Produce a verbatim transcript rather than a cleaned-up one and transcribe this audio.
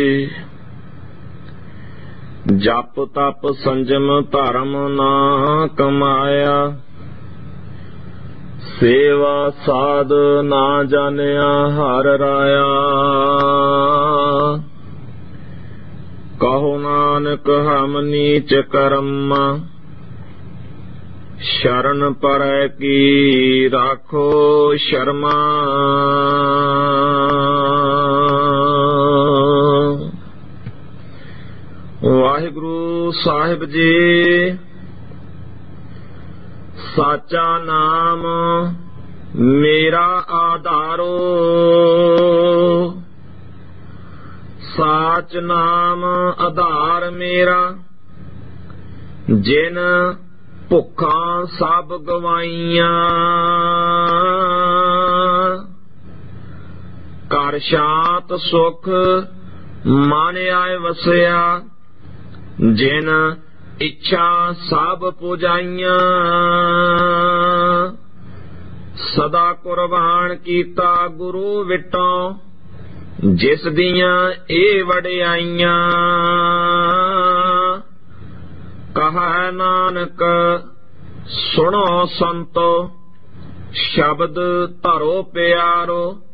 जप तप संजम धर्म ना कमाया, सेवा साध ना जानिया हर राया। कहो नानक हम नीच कर्मा, शरण परै की राखो शर्मा। वाहिगुरु साहिब जी साचा नाम मेरा आधारो, साच नाम आधार मेरा। जिन भुखा सब गवाइया, कर शांत सुख मन आए वसया। जिन इच्छा सब पुजाइया, सदा कुर्बान कीता गुरु विटों। जिस दियां ए वडियाइयां, कहा नानक सुनो संतो। शब्द धरो प्यारो,